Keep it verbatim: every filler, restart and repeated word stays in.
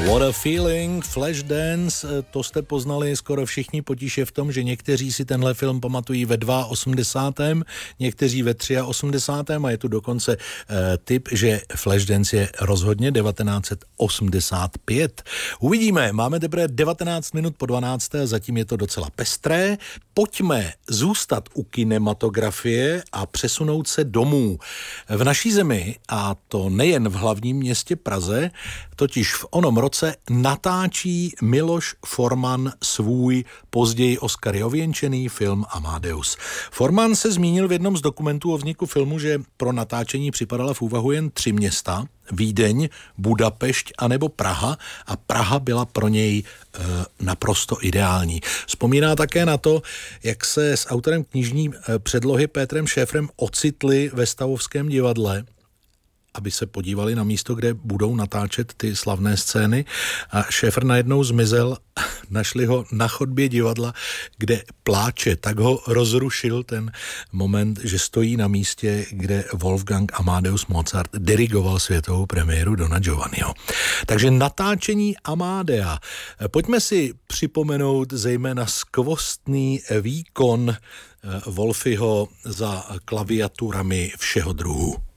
What a feeling, Flashdance, to jste poznali skoro všichni, potíž je v tom, že někteří si tenhle film pamatují ve osmdesátém druhém, někteří ve osmdesátém třetím a je tu dokonce uh, tip, že Flashdance je rozhodně devatenáct set osmdesát pět. Uvidíme, máme teprve devatenáct minut po dvanácté, zatím je to docela pestré. Pojďme zůstat u kinematografie a přesunout se domů. V naší zemi, a to nejen v hlavním městě Praze, totiž v onom roce natáčí Miloš Forman svůj později Oscary ověnčený film Amadeus. Forman se zmínil v jednom z dokumentů o vzniku filmu, že pro natáčení připadala v úvahu jen tři města, Vídeň, Budapešť anebo Praha, a Praha byla pro něj e, naprosto ideální. Vzpomíná také na to, jak se s autorem knižní e, předlohy Pétrem Šéfrem ocitli ve Stavovském divadle, aby se podívali na místo, kde budou natáčet ty slavné scény, a Šéfr najednou zmizel, našli ho na chodbě divadla, kde pláče. Tak ho rozrušil ten moment, že stojí na místě, kde Wolfgang Amadeus Mozart dirigoval světovou premiéru Dona Giovanniho. Takže natáčení Amadea. Pojďme si připomenout zejména skvostný výkon Wolfiho za klaviaturami všeho druhu.